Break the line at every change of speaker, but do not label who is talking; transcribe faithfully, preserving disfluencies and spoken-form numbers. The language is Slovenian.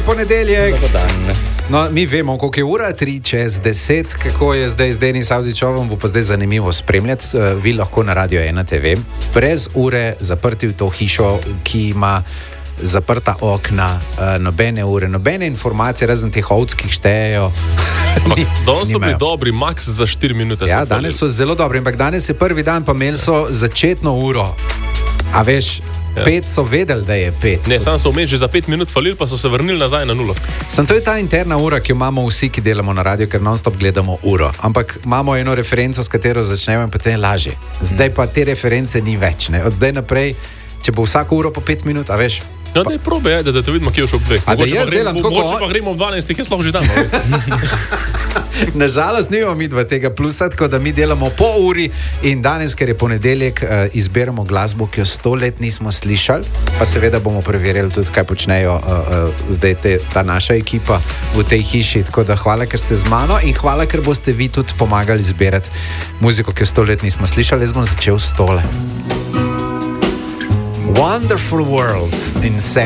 ponedeljek. No, mi vemo, koliko je ura, tri čez deset, kako je zdaj z Denis Avdićovom, bo pa zdaj zanimivo spremljati. Vi lahko na Radio ena te ve, brez ure zaprti v to hišo, ki ima zaprta okna, nobene ure, nobene informacije, razen teh ovckih štejejo.
Danes so bili dobri, maks za štiri minute.
Ja, danes so zelo dobri, ampak danes je prvi dan, pa imeli so začetno uro. A veš, ja. Pet so vedeli, da je pet.
Ne, sam so vmes že za pet minut falili, pa so se vrnili nazaj na nulo.
Sam to je ta interna ura, ki jo imamo vsi, ki delamo na radio, ker non-stop gledamo uro. Ampak imamo eno referenco, s katero začnemo in potem je lažje. Zdaj pa te reference ni več. Ne? Od zdaj naprej, če bo vsako uro po pet minut, a veš.
Ja, da je probe, ja, da, da te vidimo, kje je šel dveh.
Mogoče pa gremo,
mogoče pa gremo ob dvanajstih, jaz lahko že tam.
Nažalost, nimamo mi dva tega plusa, tako da mi delamo po uri in danes, ker je ponedeljek, izberemo glasbo, ki jo sto let nismo slišali, pa seveda bomo preverili tudi, kaj počnejo uh, uh, zdaj te, ta naša ekipa v tej hiši. Tako da hvala, ker ste z mano in hvala, ker boste vi tudi pomagali zbirati muziko, ki jo sto let nismo slišali. Jaz bom začel s tole. Wonderful World in Sam